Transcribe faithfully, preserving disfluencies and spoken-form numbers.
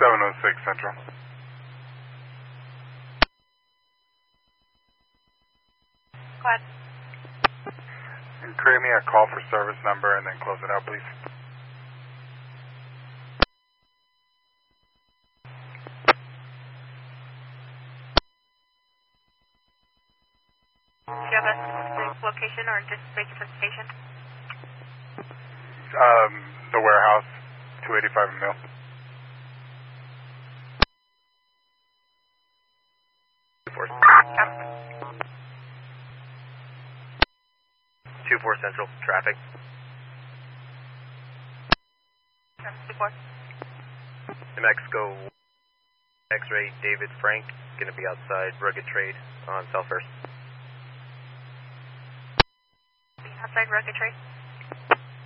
seven oh six Central. Go ahead. And create me a call for service number and then close it out, please. Do you have a specific location or just make it for the station? Um, the warehouse, two eighty-five Mill. two four Central, traffic. two four. New Mexico, X-ray, David Frank, going to be outside Rugged Trade on South First. Outside Rugged Trade.